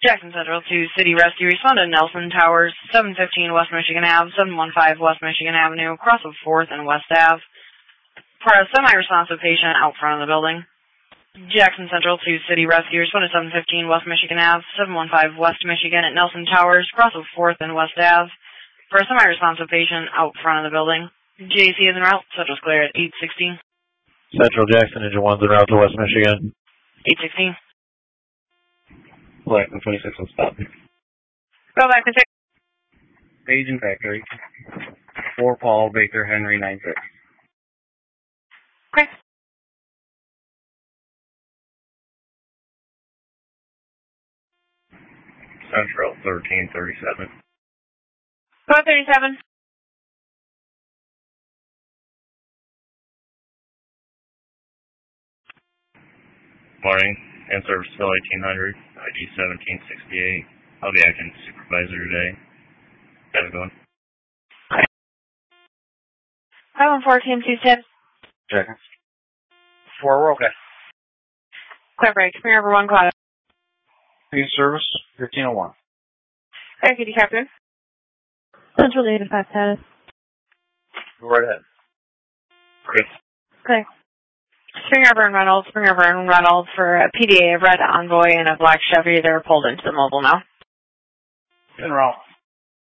Jackson Central to City Rescue. Respond to Nelson Towers, 715 West Michigan Ave, 715 West Michigan Avenue, cross of 4th and West Ave. For a semi-responsive patient out front of the building. Jackson Central to City Rescue. Respond to 715 West Michigan Ave, 715 West Michigan at Nelson Towers, cross of 4th and West Ave. For a semi-responsive patient out front of the building. JC is en route. Central's clear at 816. Central Jackson, Engine 1's en route to West Michigan. 816. Blackman 26 will stop. Go back to 6. Page and Factory. 4 Paul Baker Henry 96. Okay. Central 1337. Go 37. Morning. In service till 1800. ID 1768. I'll be acting supervisor today. How's it going? 514 210. Checking. 4, we're okay. Clear break. Premier over 1 cloud. In service 1301. Executive Captain. Central Data 5 status. Go right ahead. Chris. Okay. Springover and Reynolds for a PDA, a red Envoy, and a black Chevy. They're pulled into the mobile now. En route.